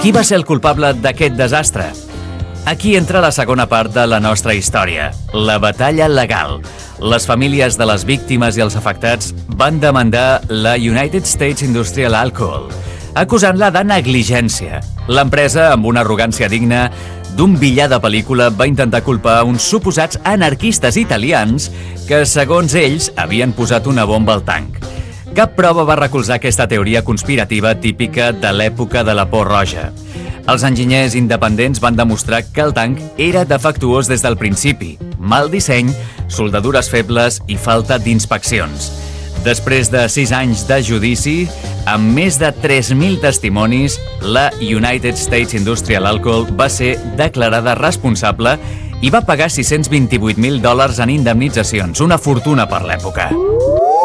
Qui va ser el culpable d'aquest desastre? Aquí entra la segona part de la nostra història, la batalla legal. Les famílies de les víctimes i els afectats van demandar la United States Industrial Alcohol, acusant-la de negligència. L'empresa, amb una arrogància digna d'un villà de pel·lícula, va intentar culpar uns suposats anarquistes italians que, segons ells, havien posat una bomba al tanc. Cap prova va recolzar aquesta teoria conspirativa típica de l'època de la por roja. Els enginyers independents van demostrar que el tanc era defectuós des del principi, mal disseny, soldadures febles i falta d'inspeccions. Després de 6 anys de judici, amb més de 3.000 testimonis, la United States Industrial Alcohol va ser declarada responsable i va pagar $628.000 en indemnitzacions, una fortuna per l'època.